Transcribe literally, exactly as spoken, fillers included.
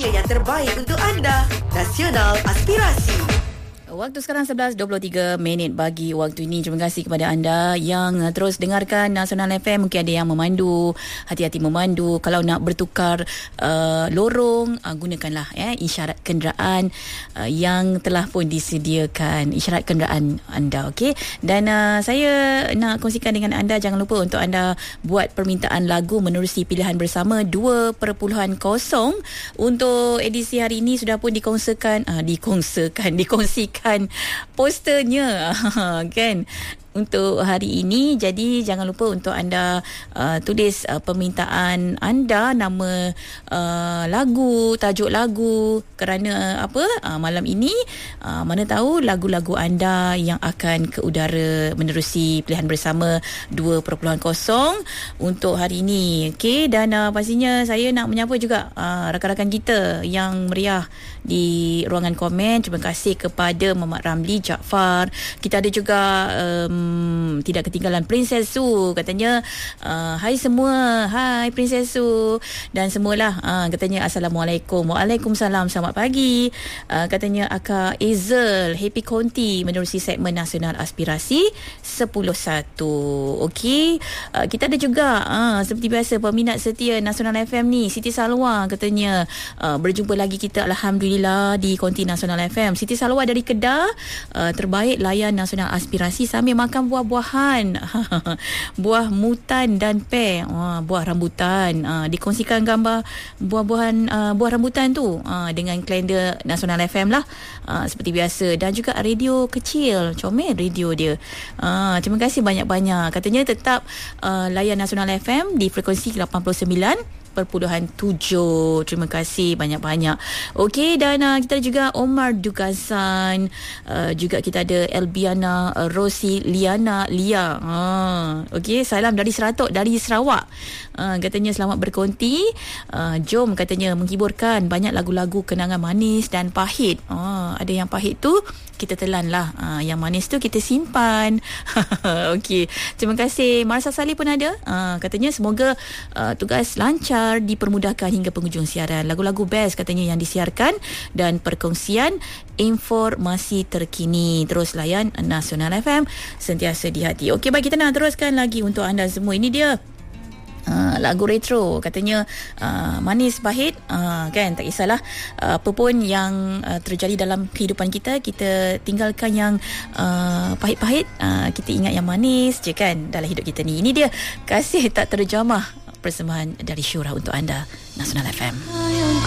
hanya yang terbaik untuk anda. Nasional Aspirasi. Waktu sekarang sebelas dua puluh tiga minit bagi waktu ini. Terima kasih kepada anda yang terus dengarkan Nasional F M. Mungkin ada yang memandu, hati-hati memandu. Kalau nak bertukar uh, lorong, uh, gunakanlah eh, isyarat kenderaan uh, yang telah pun disediakan. Isyarat kenderaan anda, okey? Dan uh, saya nak kongsikan dengan anda, jangan lupa untuk anda buat permintaan lagu menerusi pilihan bersama dua perpuluhan kosong. Untuk edisi hari ini sudah pun dikongsikan, uh, dikongsikan, dikongsikan posternya kan untuk hari ini. Jadi jangan lupa untuk anda uh, tulis uh, permintaan anda, nama uh, lagu, tajuk lagu, kerana apa uh, malam ini uh, mana tahu lagu-lagu anda yang akan ke udara menerusi pilihan bersama dua perpuluhan kosong untuk hari ini. Okey, dan uh, pastinya saya nak menyapa juga uh, rakan-rakan kita yang meriah di ruangan komen. Terima kasih kepada Muhammad Ramli Jaafar. Kita ada juga um, tidak ketinggalan Princess Su, katanya uh, hai semua, hai Princess Su, dan semualah uh, katanya Assalamualaikum. Waalaikumsalam, selamat pagi. Uh, katanya Akak Ezel Happy Konti menerusi segmen Nasional Aspirasi sepuluh satu. Okey, uh, kita ada juga uh, seperti biasa peminat setia Nasional F M ni, Siti Salwa, katanya uh, berjumpa lagi kita alhamdulillah di Konti Nasional F M. Siti Salwa dari Kedah, uh, terbaik layan Nasional Aspirasi sambil makan buah-buahan. Buah mutan dan pear. Wah, buah rambutan. Uh, dikongsikan gambar buah-buahan uh, buah rambutan tu uh, dengan kalender Nasional F M lah. Uh, seperti biasa. Dan juga radio kecil. Comel radio dia. Uh, terima kasih banyak-banyak. Katanya tetap uh, layan Nasional F M di frekuensi lapan puluh sembilan perpuluhan tujuh. Terima kasih banyak-banyak. Okey, dan uh, kita ada juga Omar Dugasan, uh, juga kita ada Elbiana uh, Rosi Liana Lia. Uh, Okey, salam dari Seratok, dari Sarawak. Uh, katanya selamat berkonti. Uh, jom katanya menghiburkan, banyak lagu-lagu kenangan manis dan pahit. Uh, ada yang pahit tu kita telan lah. Uh, yang manis tu kita simpan. Okey, terima kasih. Marsa Salih pun ada. Uh, katanya semoga uh, tugas lancar, dipermudahkan hingga penghujung siaran. Lagu-lagu best katanya yang disiarkan dan perkongsian informasi terkini. Terus layan Nasional F M sentiasa di hati. Okey, baik, kita nak teruskan lagi untuk anda semua. Ini dia Uh, lagu retro, katanya uh, manis pahit, uh, kan, tak kisahlah uh, apa pun yang uh, terjadi dalam kehidupan kita, kita tinggalkan yang uh, pahit-pahit, uh, kita ingat yang manis je kan dalam hidup kita ni. Ini dia Kasih Tak Terjamah, persembahan dari Syura untuk anda, Nasional F M.